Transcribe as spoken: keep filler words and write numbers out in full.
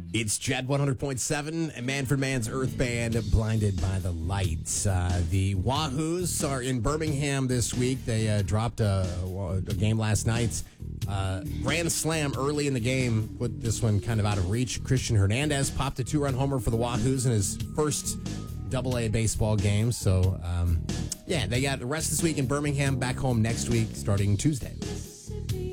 It's Jet one hundred point seven, Manfred Mann's Earth Band, Blinded by the Lights. Uh, the Wahoos are in Birmingham this week. They uh, dropped a, a game last night. Uh, grand slam early in the game, put this one kind of out of reach. Christian Hernandez popped a two-run homer for the Wahoos in his first double A baseball game. So, um, yeah, they got the rest this week in Birmingham, back home next week starting Tuesday.